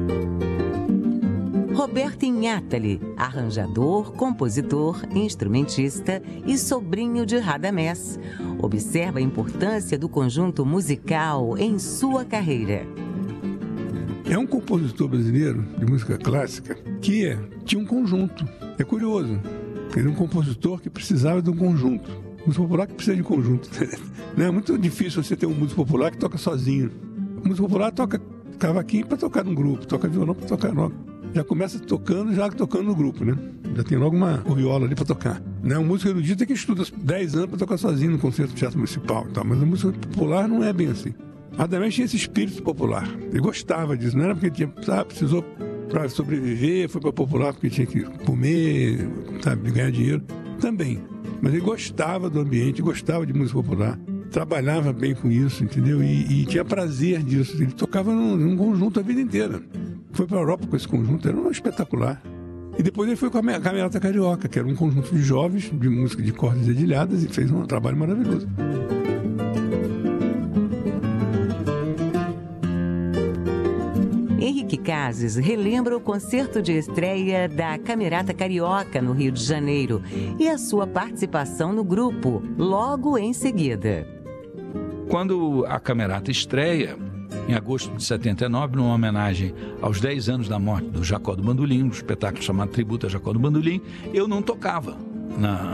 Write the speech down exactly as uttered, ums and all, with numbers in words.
Roberto Inhatali, arranjador, compositor, instrumentista e sobrinho de Radamés, observa a importância do conjunto musical em sua carreira. É um compositor brasileiro de música clássica que é, tinha um conjunto. É curioso, ele é um compositor que precisava de um conjunto. Música popular que precisa de conjunto. Não é muito difícil você ter um músico popular que toca sozinho. O músico popular toca cavaquinho para tocar num grupo, toca violão para tocar logo. Já começa tocando, já tocando no grupo, né? Já tem logo uma viola ali para tocar. Né? Um músico erudito é que estuda dez anos para tocar sozinho no concerto do Teatro Municipal e tal, mas a música popular não é bem assim. Radamés tinha esse espírito popular. Ele gostava disso, não era porque tinha, sabe, precisou para sobreviver, foi para popular porque tinha que comer, sabe, ganhar dinheiro. Também. Mas ele gostava do ambiente, gostava de música popular. Trabalhava bem com isso, entendeu? E, e tinha prazer disso. Ele tocava num, num conjunto a vida inteira. Foi para a Europa com esse conjunto, era um espetacular. E depois ele foi com a Camerata Carioca, que era um conjunto de jovens, de música de cordas dedilhadas, e fez um trabalho maravilhoso. Henrique Cases relembra o concerto de estreia da Camerata Carioca no Rio de Janeiro e a sua participação no grupo, logo em seguida. Quando a Camerata estreia, em agosto de setenta e nove, numa homenagem aos dez anos da morte do Jacó do Bandolim, um espetáculo chamado Tributo a Jacó do Bandolim, eu não tocava na